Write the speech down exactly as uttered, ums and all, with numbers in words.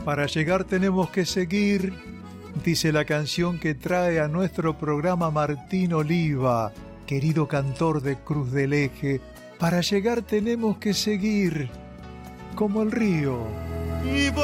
Para llegar tenemos que seguir, dice la canción que trae a nuestro programa Martín Oliva, querido cantor de Cruz del Eje. Para llegar tenemos que seguir, como el río. Y voy